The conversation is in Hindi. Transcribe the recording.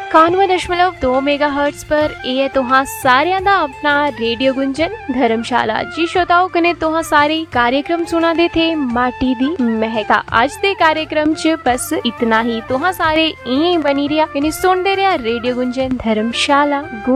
91.2 मेगाहर्ट्ज पर ये तुहा सारियां दा अपना रेडियो गुंजन धर्मशाला। जी श्रोताओ कने तुहा सारे कार्यक्रम सुना दे थे माटी दी महका। आज दे कार्यक्रम च बस इतना ही। तुहा सारे इं बनी रिया कने सुनदे रिया रेडियो गुंजन धर्मशाला।